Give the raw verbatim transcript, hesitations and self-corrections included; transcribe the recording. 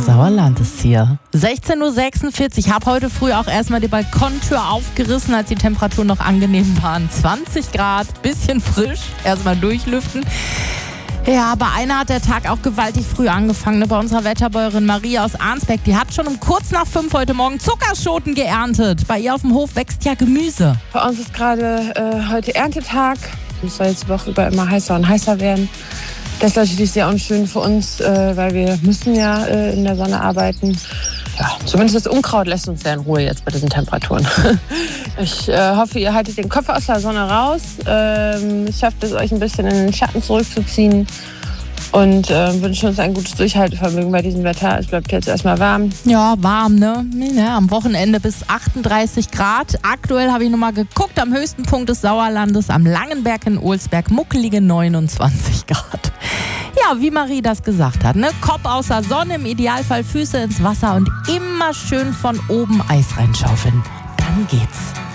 Sauerland ist hier. sechzehn Uhr sechsundvierzig. Ich habe heute früh auch erstmal die Balkontür aufgerissen, als die Temperaturen noch angenehm waren. zwanzig Grad, bisschen frisch, erstmal durchlüften. Ja, bei einer hat der Tag auch gewaltig früh angefangen. Bei unserer Wetterbäuerin Maria aus Arnsbeck. Die hat schon um kurz nach fünf heute Morgen Zuckerschoten geerntet. Bei ihr auf dem Hof wächst ja Gemüse. Bei uns ist gerade äh, heute Erntetag. Es soll jetzt die Woche über immer heißer und heißer werden. Das ist natürlich sehr unschön für uns, äh, weil wir müssen ja äh, in der Sonne arbeiten. Ja, zumindest das Unkraut lässt uns sehr in Ruhe jetzt bei diesen Temperaturen. Ich äh, hoffe, ihr haltet den Kopf aus der Sonne raus. Ähm, schafft es euch ein bisschen in den Schatten zurückzuziehen. Und äh, wünschen uns ein gutes Durchhaltevermögen bei diesem Wetter. Es bleibt jetzt erstmal warm. Ja, warm, ne? Ja, am Wochenende bis achtunddreißig Grad. Aktuell habe ich nochmal geguckt, am höchsten Punkt des Sauerlandes, am Langenberg in Olsberg, muckelige neunundzwanzig Grad. Ja, wie Marie das gesagt hat, ne? Kopf außer Sonne, im Idealfall Füße ins Wasser und immer schön von oben Eis reinschaufeln. Dann geht's.